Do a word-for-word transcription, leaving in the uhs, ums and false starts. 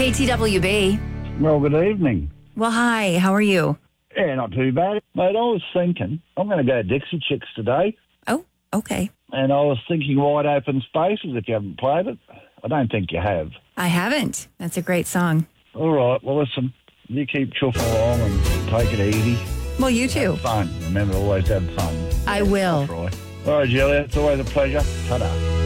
K T W B. Well, good evening. Well, hi. How are you? Yeah, not too bad. Mate, I was thinking, I'm going to go Dixie Chicks today, Oh, okay. and I was thinking Wide Open Spaces if you haven't played it. I don't think you have. I haven't. That's a great song. All right, well, listen, you keep chuffing along and take it easy. Well, you too. Have fun. Remember, always have fun. I will. That's right. All right, Julia, it's always a pleasure. Ta-da.